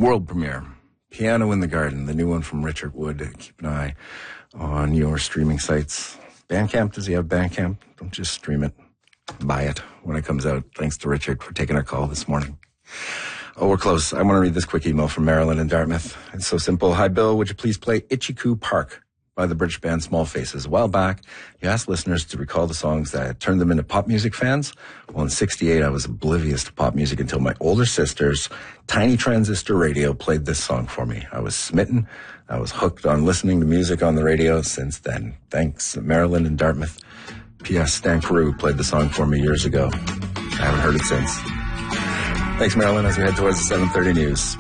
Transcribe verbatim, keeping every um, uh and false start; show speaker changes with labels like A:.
A: World premiere, Piano in the Garden, the new one from Richard Wood. Keep an eye on your streaming sites. Bandcamp, does he have Bandcamp? Don't just stream it. Buy it when it comes out. Thanks to Richard for taking our call this morning. Oh, we're close. I want to read this quick email from Marilyn in Dartmouth. It's so simple. Hi, Bill. Would you please play Itchy-Coo Park by the British band Small Faces? A while back, you asked listeners to recall the songs that turned them into pop music fans. Well, in sixty-eight, I was oblivious to pop music until my older sister's tiny transistor radio played this song for me. I was smitten. I was hooked on listening to music on the radio since then. Thanks, Marilyn in Dartmouth. P S. Stan Carew played the song for me years ago. I haven't heard it since. Thanks, Marilyn, as we head towards the seven thirty news.